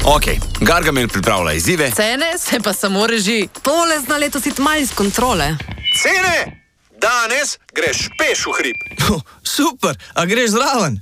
Ok, Gargamel pripravlja izzive. Cene se pa samo reži. Tole zna letos iti malo iz kontrole. Cene! Danes greš peš v hrib. Super, a greš zraven?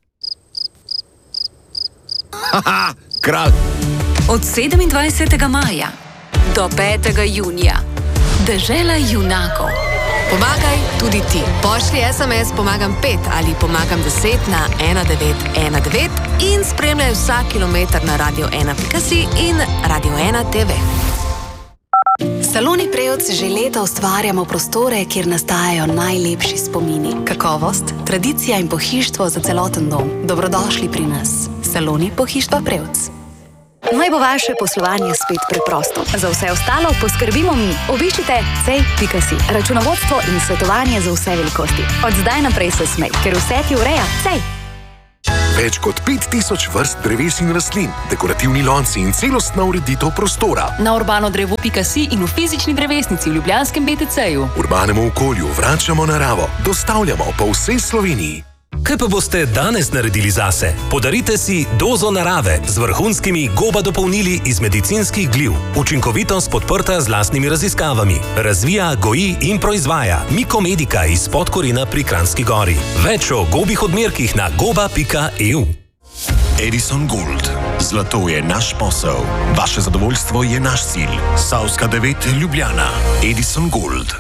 Haha, kralj. Od 27. maja do 5. junija. Dežela junakov. Pomagaj tudi ti. Pošlji SMS Pomagam 5 ali Pomagam 10 na 1919 in spremljaj vsak kilometer na radio1.si in Radio 1 TV. Saloni Prevc že leta ustvarjamo prostore, kjer nastajajo najlepši spomini. Kakovost, tradicija in pohištvo za celoten dom. Dobrodošli pri nas. Saloni Pohištva Prevc. Naj bo vaše poslovanje spet preprosto. Za vse ostalo poskrbimo mi. Obiščite cej.si. Računovodstvo in svetovanje za vse velikosti. Od zdaj naprej se smej, ker vse ti ureja Cej. Več kot 5000 vrst dreves in rastlin, dekorativni lonci in celostna ureditev prostora. Na urbanodrevo.si in v fizični drevesnici v Ljubljanskem BTC-ju. Urbanemu okolju vračamo naravo, dostavljamo po vsej Sloveniji. Kaj pa boste danes naredili zase? Podarite si dozo narave z vrhunskimi GOBA dopolnili iz medicinskih gliv. Učinkovitost podprta z lastnimi raziskavami. Razvija, goji in proizvaja Mikomedika iz Podkorina pri Kranjski Gori. Več o gobih odmerkih na goba.eu. Edison Gold. Zlato je naš posel. Vaše zadovoljstvo je naš cilj. Savska 9 Ljubljana. Edison Gold.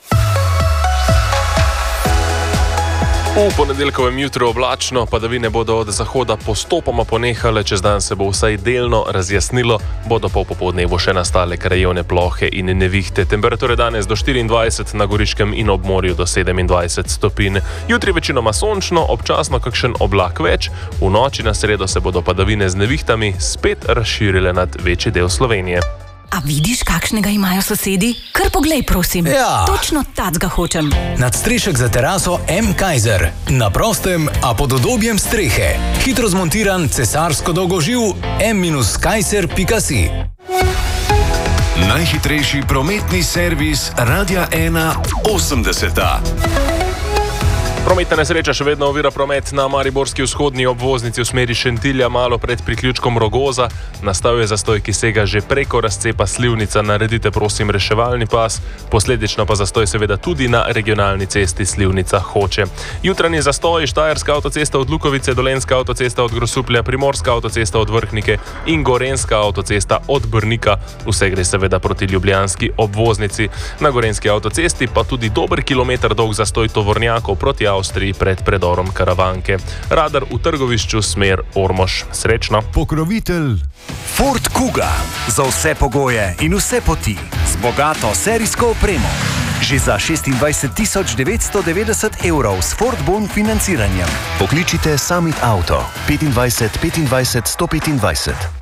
V ponedeljkovem jutru oblačno, padavine bodo od zahoda postopoma ponehale, čez dan se bo vsaj delno razjasnilo, bodo pa v popoldnevu še nastale krajevne plohe in nevihte. Temperature danes do 24, na Goriškem in ob morju do 27 stopinj. Jutri večinoma sončno, občasno kakšen oblak več, v noči na sredo se bodo padavine z nevihtami spet razširile nad večji del Slovenije. A vidiš, kakšnega imajo sosedi? Kar poglej, prosim. Ja. Točno tacga hočem. Nadstrešek za teraso M. Kaiser. Na prostem, a pod udobjem strehe. Hitro zmontiran cesarsko dolgoživ m-kaiser.si. Najhitrejši prometni servis Radia 1 80. Prometna nesreča še vedno ovira promet na mariborski vzhodni obvoznici v smeri Šentilja, malo pred priključkom Rogoza. Nastal je zastoj, ki sega že preko razcepa Slivnica. Naredite prosim reševalni pas, posledično pa zastoj seveda tudi na regionalni cesti Slivnica-Hoče. Jutranji zastoj, Štajerska avtocesta od Lukovice, Dolenjska avtocesta od Grosuplja, Primorska avtocesta od Vrhnike in Gorenjska avtocesta od Brnika. Vse gre seveda proti ljubljanski obvoznici. Na Gorenjski avtocesti pa tudi dober kilometer dolg zastoj tovornjakov proti Avstriji pred predorom Karavanke. Radar v Trgovišču, smer Ormož. Srečno. Pokrovitelj Ford Kuga. Za vse pogoje in vse poti. Z bogato serijsko opremo. Že za 26 990 evrov s Ford Bon financiranjem. Pokličite Summit Auto 25 25 125.